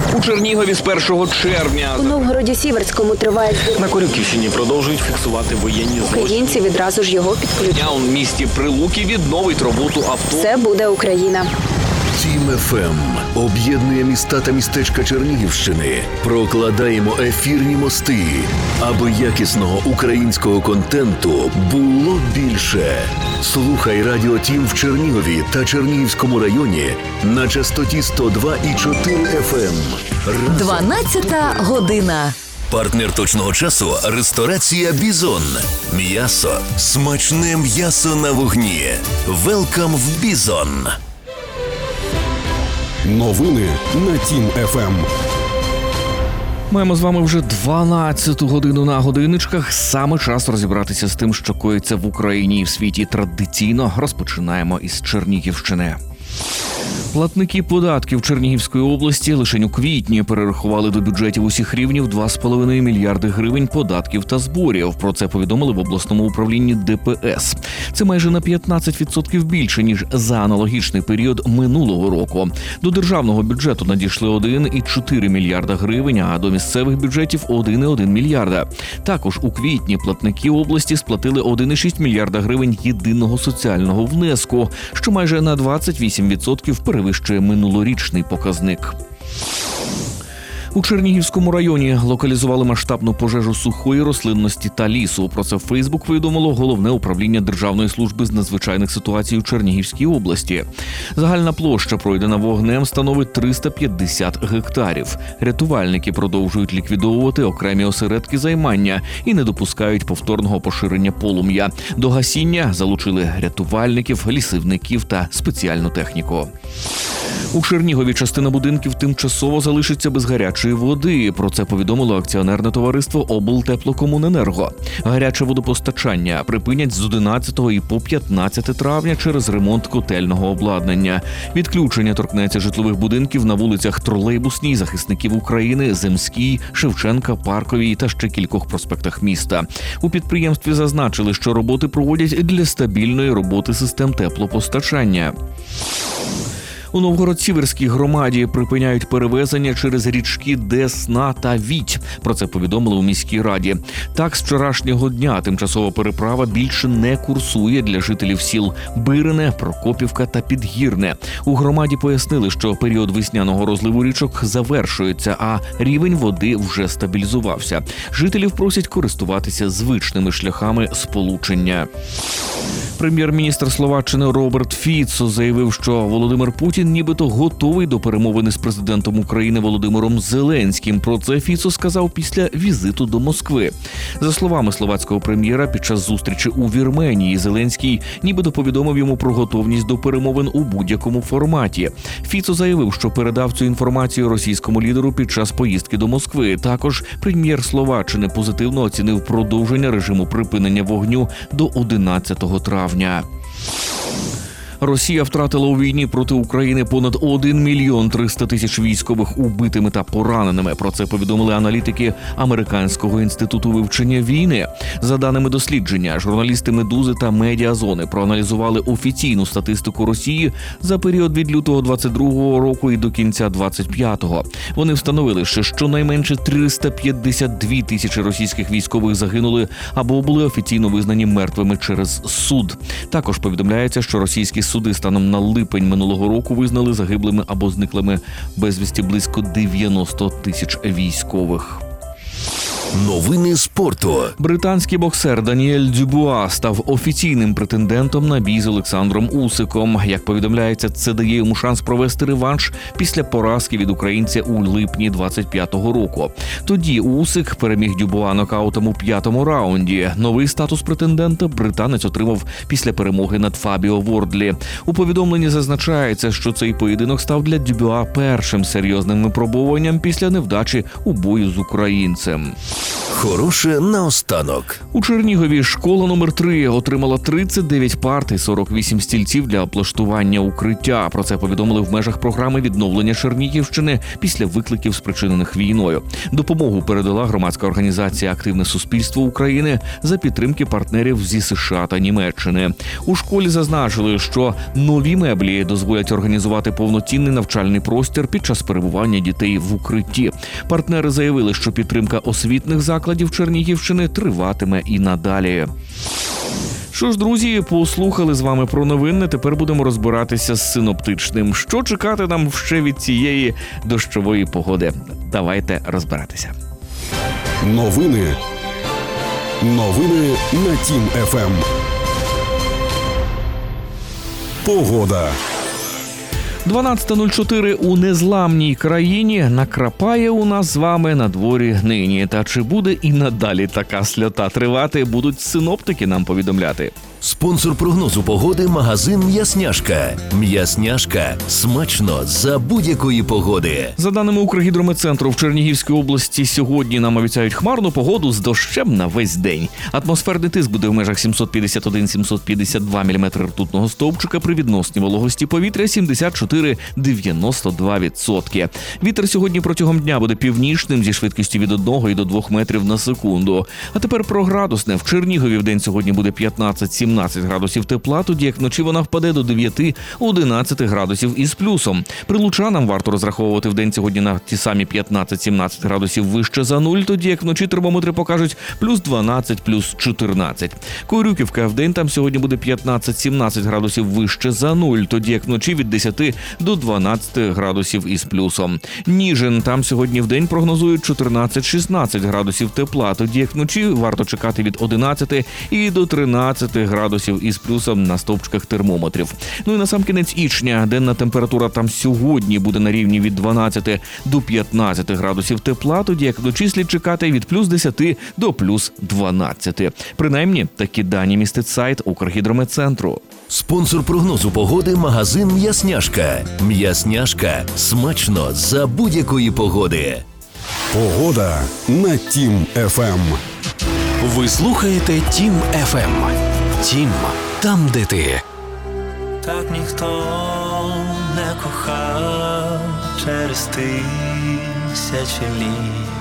У Чернігові з 1 червня. У Новгороді-Сіверському триває збір. На Корюківщині продовжують фіксувати воєнні злочини. Українці відразу ж його підключать. А у місті Прилуки відновить роботу авто. Все буде Україна. Тім ФМ об'єднує міста та містечка Чернігівщини. Прокладаємо ефірні мости, аби якісного українського контенту було більше. Слухай Радіо Тім в Чернігові та Чернігівському районі на частоті 102,4 FM. 12-та година. Партнер точного часу – ресторація «Бізон». М'ясо. Смачне м'ясо на вогні. Велкам в «Бізон». Новини на Тім ФМ. Маємо з вами вже 12-ту годину на годинничках. Саме час розібратися з тим, що коїться в Україні і в світі. Традиційно розпочинаємо із Чернігівщини. Платники податків Чернігівської області лише у квітні перерахували до бюджетів усіх рівнів 2,5 мільярди гривень податків та зборів. Про це повідомили в обласному управлінні ДПС. Це майже на 15% більше, ніж за аналогічний період минулого року. До державного бюджету надійшли 1,4 мільярда гривень, а до місцевих бюджетів 1,1 мільярда. Також у квітні платники області сплатили 1,6 мільярда гривень єдиного соціального внеску, що майже на 28% перевищує минулорічний показник. У Чернігівському районі локалізували масштабну пожежу сухої рослинності та лісу. Про це в Фейсбук повідомило Головне управління Державної служби з надзвичайних ситуацій у Чернігівській області. Загальна площа, пройдена вогнем, становить 350 гектарів. Рятувальники продовжують ліквідовувати окремі осередки займання і не допускають повторного поширення полум'я. До гасіння залучили рятувальників, лісівників та спеціальну техніку. У Чернігові частина будинків тимчасово залишиться без гарячої води. Про це повідомило акціонерне товариство «Облтеплокомуненерго». Гаряче водопостачання припинять з 11 і по 15 травня через ремонт котельного обладнання. Відключення торкнеться житлових будинків на вулицях Тролейбусній, Захисників України, Земській, Шевченка, Парковій та ще кількох проспектах міста. У підприємстві зазначили, що роботи проводять для стабільної роботи систем теплопостачання. У Новгород-Сіверській громаді припиняють перевезення через річки Десна та Віть. Про це повідомили у міській раді. Так, з вчорашнього дня тимчасова переправа більше не курсує для жителів сіл Бирине, Прокопівка та Підгірне. У громаді пояснили, що період весняного розливу річок завершується, а рівень води вже стабілізувався. Жителів просять користуватися звичними шляхами сполучення. Прем'єр-міністр Словаччини Роберт Фіцо заявив, що Володимир Путін нібито готовий до перемовини з президентом України Володимиром Зеленським. Про це Фіцо сказав після візиту до Москви. За словами словацького прем'єра, під час зустрічі у Вірменії Зеленський нібито повідомив йому про готовність до перемовин у будь-якому форматі. Фіцо заявив, що передав цю інформацію російському лідеру під час поїздки до Москви. Також прем'єр Словаччини позитивно оцінив продовження режиму припинення вогню до 11 травня. Росія втратила у війні проти України понад 1 мільйон 300 тисяч військових убитими та пораненими. Про це повідомили аналітики Американського інституту вивчення війни. За даними дослідження, журналісти «Медузи» та «Медіазони» проаналізували офіційну статистику Росії за період від лютого 22-го року і до кінця 25-го. Вони встановили, що щонайменше 352 тисячі російських військових загинули або були офіційно визнані мертвими через суд. Також повідомляється, що російські суди станом на липень минулого року визнали загиблими або зниклими безвісті близько 90 тисяч військових. Новини спорту. Британський боксер Даніель Дюбуа став офіційним претендентом на бій з Олександром Усиком. Як повідомляється, це дає йому шанс провести реванш після поразки від українця у липні 25-го року. Тоді Усик переміг Дюбуа нокаутом у 5-му раунді. Новий статус претендента британець отримав після перемоги над Фабіо Вордлі. У повідомленні зазначається, що цей поєдинок став для Дюбуа першим серйозним випробуванням після невдачі у бою з українцем. Хороше наостанок. У Чернігові школа номер 3 отримала 39 парт і 48 стільців для облаштування укриття. Про це повідомили в межах програми відновлення Чернігівщини після викликів, спричинених війною. Допомогу передала громадська організація «Активне суспільство України» за підтримки партнерів зі США та Німеччини. У школі зазначили, що нові меблі дозволять організувати повноцінний навчальний простір під час перебування дітей в укритті. Партнери заявили, що підтримка освітних закладів Чернігівщини триватиме і надалі. Що ж, друзі, послухали з вами про новини, тепер будемо розбиратися з синоптичним. Що чекати нам ще від цієї дощової погоди? Давайте розбиратися. Новини на Тім ФМ. Погода. 12.04 у незламній країні накрапає у нас з вами на дворі нині. Та чи буде і надалі така сльота тривати, будуть синоптики нам повідомляти. Спонсор прогнозу погоди – магазин «М'ясняшка». «М'ясняшка» – смачно за будь-якої погоди. За даними Укргідрометцентру, в Чернігівській області сьогодні нам обіцяють хмарну погоду з дощем на весь день. Атмосферний тиск буде в межах 751-752 мм ртутного стовпчика при відносній вологості повітря 74-92%. Вітер сьогодні протягом дня буде північним зі швидкістю від 1 і до 2 метрів на секунду. А тепер про градусне. В Чернігові в день сьогодні буде 15-17 градусів тепла, тоді як вночі вона впаде до 9-11 градусів із плюсом. Прилучанам варто розраховувати в день сьогодні на ті самі 15-17 градусів вище за нуль, тоді як вночі термометри покажуть плюс 12, плюс 14. Корюківка в день там сьогодні буде 15-17 градусів вище за нуль, тоді як вночі від 10 до 12 градусів із плюсом. Ніжин там сьогодні в день прогнозують 14-16 градусів тепла, тоді як вночі варто чекати від 11 і до 13 градусів із плюсом на стовпчиках термометрів. Ну і насамкінець Ічня. Денна температура там сьогодні буде на рівні від 12 до 15 градусів тепла, тоді як вночі слід чекати від плюс 10 до плюс 12. Принаймні, такі дані містить сайт Укргідрометцентру. Спонсор прогнозу погоди – магазин «М'ясняшка». «М'ясняшка» – смачно за будь-якої погоди. Погода на Тім ФМ. Ви слухаєте Тім ФМ. Тім, там, де ти. Так ніхто не кохав через тисячі літ.